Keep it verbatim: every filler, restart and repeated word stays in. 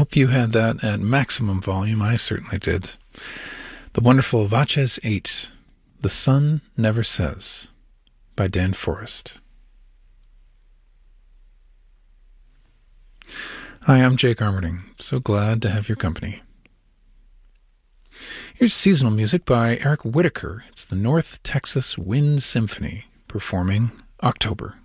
hope you had that at maximum volume. I certainly did. The wonderful Vaches eight, The Sun Never Says, by Dan Forrest. Hi, I'm Jake Armerding. So glad to have your company. Here's seasonal music by Eric Whitacre. It's the North Texas Wind Symphony performing October.